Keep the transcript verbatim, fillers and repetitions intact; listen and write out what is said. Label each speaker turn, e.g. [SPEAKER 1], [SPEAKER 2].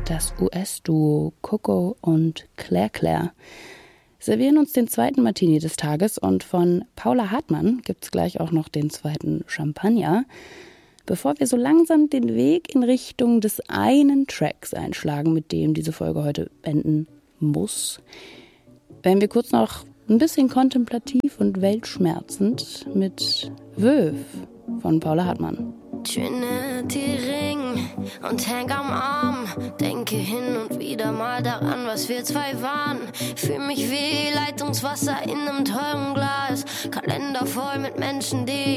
[SPEAKER 1] das U S-Duo Coco und Claire Claire servieren uns den zweiten Martini des Tages und von Paula Hartmann gibt es gleich auch noch den zweiten Champagner, bevor wir so langsam den Weg in Richtung des einen Tracks einschlagen, mit dem diese Folge heute enden muss. Werden wir kurz noch ein bisschen kontemplativ und weltschmerzend mit Wöf von Paula Hartmann.
[SPEAKER 2] Trinity Ring und Hank am Arm. Denke hin und wieder mal daran, was wir zwei waren. Fühl mich wie Leitungswasser in einem teuren Glas. Kalender voll mit Menschen, die